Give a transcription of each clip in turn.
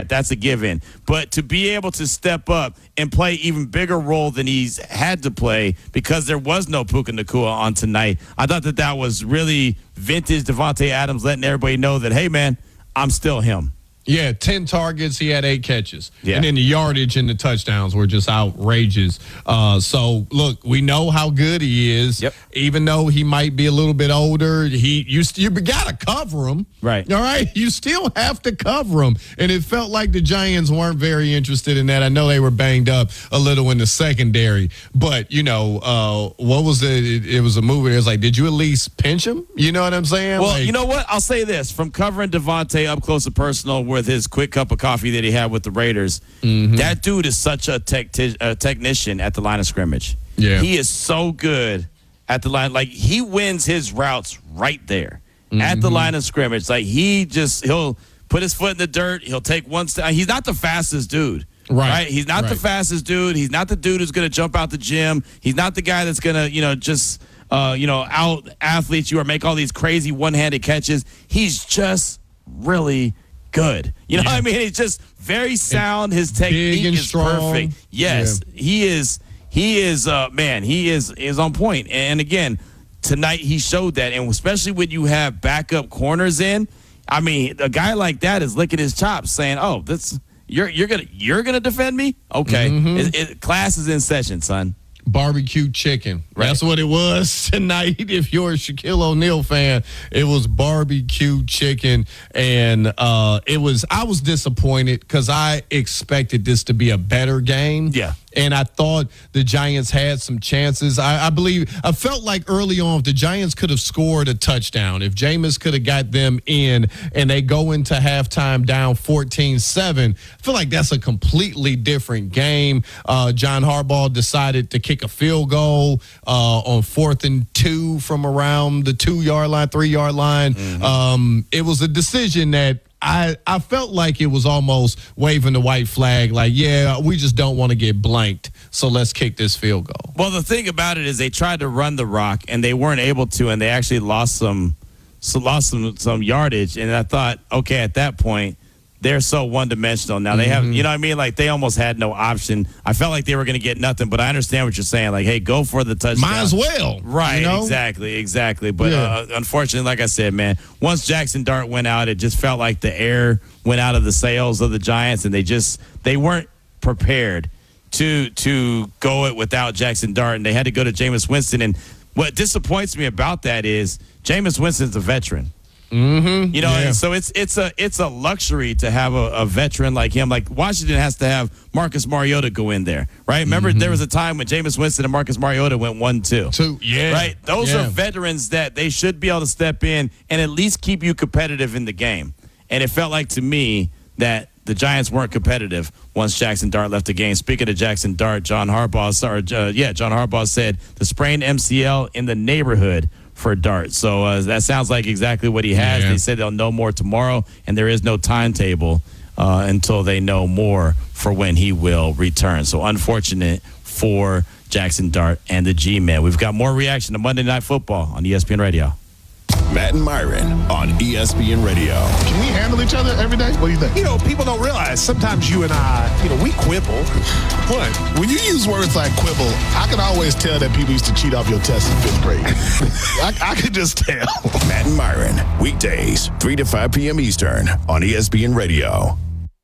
that. That's a given. But to be able to step up and play even bigger role than he's had to play because there was no Puka Nacua on tonight, I thought that was really vintage Davante Adams letting everybody know that, hey, man, I'm still him. Yeah, 10 targets. He had 8 catches. Yeah. And then the yardage and the touchdowns were just outrageous. So, look, we know how good he is. Yep. Even though he might be a little bit older, you got to cover him. Right. All right? You still have to cover him. And it felt like the Giants weren't very interested in that. I know they were banged up a little in the secondary. But, what was it? It was a movie. It was like, did you at least pinch him? You know what I'm saying? Well, you know what? I'll say this. From covering Davante up close and personal with his quick cup of coffee that he had with the Raiders, that dude is such a technician at the line of scrimmage. Yeah. He is so good at the line. Like, he wins his routes right there at the line of scrimmage. Like, he'll put his foot in the dirt. He'll take one step. He's not the fastest dude. Right. He's not the fastest dude. He's not the dude who's going to jump out the gym. He's not the guy that's going to, just out athlete you or make all these crazy one-handed catches. He's just really good. You know what I mean? He's just very sound. His technique is strong. perfect. Yes, he is. He is, man, he is on point. And again, tonight he showed that. And especially when you have backup corners in, I mean, a guy like that is licking his chops saying, oh, you're gonna defend me? Okay. Class is in session, son. Barbecue chicken. Right. That's what it was tonight. If you're a Shaquille O'Neal fan, it was barbecue chicken. And I was disappointed because I expected this to be a better game. Yeah. And I thought the Giants had some chances. I felt like early on, if the Giants could have scored a touchdown, if Jameis could have got them in and they go into halftime down 14-7, I feel like that's a completely different game. John Harbaugh decided to kick a field goal on 4th and 2 from around the 2-yard line, 3-yard line. It was a decision that I felt like it was almost waving the white flag, like, yeah, we just don't want to get blanked, so let's kick this field goal. Well, the thing about it is they tried to run the rock, and they weren't able to, and they actually lost some yardage. And I thought, okay, at that point, they're so one-dimensional now. They have, you know what I mean? Like, they almost had no option. I felt like they were going to get nothing, but I understand what you're saying. Like, hey, go for the touchdown. Might as well. Right, exactly. But unfortunately, like I said, man, once Jackson Dart went out, it just felt like the air went out of the sails of the Giants, and they weren't prepared to go it without Jackson Dart, and they had to go to Jameis Winston. And what disappoints me about that is Jameis Winston's a veteran. And so it's a luxury to have a veteran like him. Like, Washington has to have Marcus Mariota go in there, right? Remember, there was a time when Jameis Winston and Marcus Mariota went 1-2. Right? Those are veterans that they should be able to step in and at least keep you competitive in the game. And it felt like to me that the Giants weren't competitive once Jackson Dart left the game. Speaking of Jackson Dart, John Harbaugh said the sprained MCL in the neighborhood for Dart. So that sounds like exactly what he has. They said they'll know more tomorrow, and there is no timetable until they know more for when he will return. So unfortunate for Jackson Dart and the G-Men. We've got more reaction to Monday Night Football on ESPN Radio. Matt and Myron on ESPN Radio. Can we handle each other every day? What do you think? People don't realize sometimes you and I, we quibble. What? When you use words like quibble, I can always tell that people used to cheat off your tests in 5th grade. I could just tell. Matt and Myron, weekdays, 3 to 5 p.m. Eastern on ESPN Radio.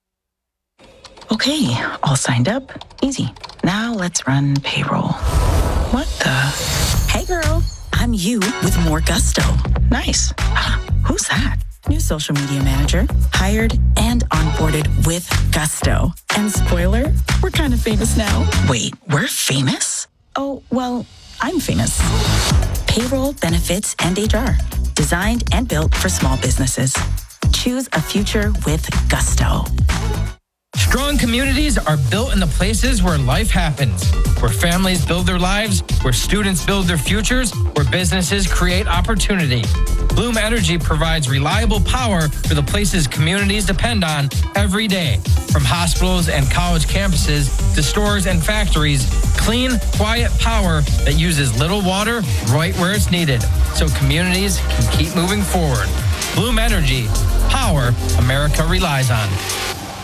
Okay, all signed up. Easy. Now let's run payroll. What the? Hey, girl. I'm you with more gusto. Nice. Who's that? New social media manager. Hired and onboarded with gusto. And spoiler, we're kind of famous now. Wait, we're famous? Oh, well, I'm famous. Payroll, benefits, and HR. Designed and built for small businesses. Choose a future with gusto. Strong communities are built in the places where life happens, where families build their lives, where students build their futures, where businesses create opportunity. Bloom Energy provides reliable power for the places communities depend on every day. From hospitals and college campuses to stores and factories, clean, quiet power that uses little water right where it's needed, so communities can keep moving forward. Bloom Energy, power America relies on.